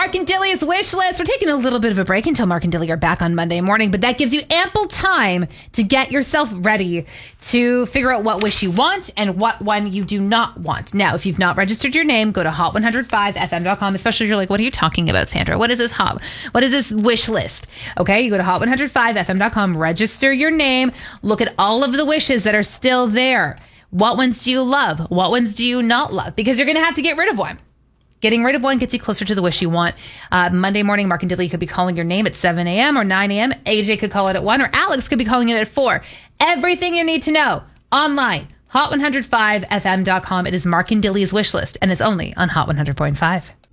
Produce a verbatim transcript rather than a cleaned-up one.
Mark and Dilly's wish list. We're taking a little bit of a break until Mark and Dilly are back on Monday morning, but that gives you ample time to get yourself ready to figure out what wish you want and what one you do not want. Now, if you've not registered your name, go to hot one oh five f m dot com, especially if you're like, what are you talking about, Sandra? What is this hot? What is this wish list? Okay, you go to hot one oh five f m dot com, register your name, look at all of the wishes that are still there. What ones do you love? What ones do you not love? Because you're going to have to get rid of one. Getting rid of one gets you closer to the wish you want. Uh, Monday morning, Mark and Dilly could be calling your name at seven a.m. or nine a.m. A J could call it at one, or Alex could be calling it at four. Everything you need to know online, hot one oh five f m dot com. It is Mark and Dilly's wish list, and it's only on Hot one hundred point five.